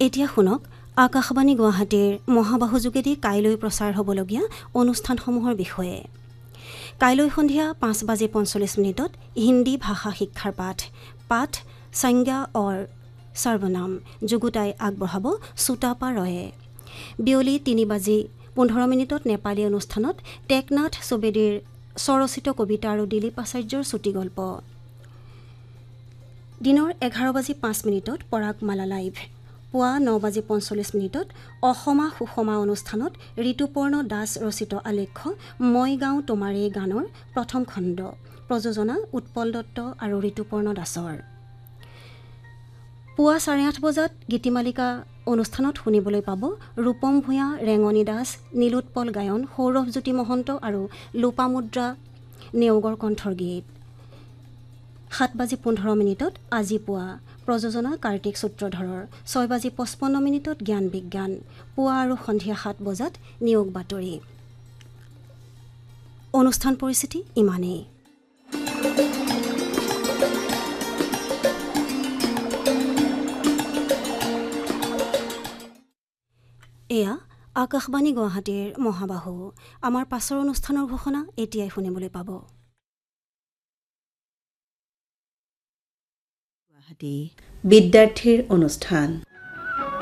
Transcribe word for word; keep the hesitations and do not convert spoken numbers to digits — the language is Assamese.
এতিয়া শুনক আকাশবাণী গুৱাহাটীৰ মহাবাহু যোগেদি কাইলৈ প্ৰচাৰ হ'বলগীয়া অনুষ্ঠানসমূহৰ বিষয়ে। কাইলৈ সন্ধিয়া পাঁচ বাজি পঞ্চল্লিছ মিনিটত হিন্দী ভাষা শিক্ষাৰ পাঠ পাঠ সংজ্ঞা অৰ সৰ্বনাম যুগুতাই আগবঢ়াব চুটাপা ৰয়ে। বিয়লি তিনি বাজি পোন্ধৰ মিনিটত নেপালী অনুষ্ঠানত টেকনাথ চবেদীৰ স্বৰচিত কবিতা আৰু দিলীপ আচাৰ্যৰ চুটিগল্প। দিনৰ এঘাৰ বাজি পাঁচ মিনিটত পৰাগমালা লাইভ। পুৱা ন বাজি পঞ্চল্লিছ মিনিটত অসমা সুষমা অনুষ্ঠানত ঋতুপৰ্ণ দাস ৰচিত আলেখ্য মই গাওঁ তোমাৰ এই গানৰ প্ৰথম খণ্ড প্ৰযোজনা উৎপল দত্ত আৰু ঋতুপৰ্ণ দাসৰ। পুৱা চাৰে আঠ বজাত গীতিমালিকা অনুষ্ঠানত শুনিবলৈ পাব ৰূপম ভূঞা, ৰেঙনি দাস, নীলোৎপল গায়ন, সৌৰভজ্যোতি মহন্ত আৰু লোপামুদ্ৰা নেওগৰ কণ্ঠৰ গীত। সাত বাজি পোন্ধৰ মিনিটত আজি পুৱা প্ৰযোজনা কাৰ্তিক সূত্ৰধৰৰ। ছয় বাজি পঁচপন্ন মিনিটত জ্ঞান বিজ্ঞান। পুৱা আৰু সন্ধিয়া সাত বজাত নিয়োগ বাতৰি। অনুষ্ঠান পৰিস্থিতি ইমানেই। এয়া আকাশবাণী গুৱাহাটীৰ মহাবাহু। আমাৰ পাছৰ অনুষ্ঠানৰ ঘোষণা এতিয়াই শুনিবলৈ পাব। বিদ্যাৰ্থীৰ অনুষ্ঠান।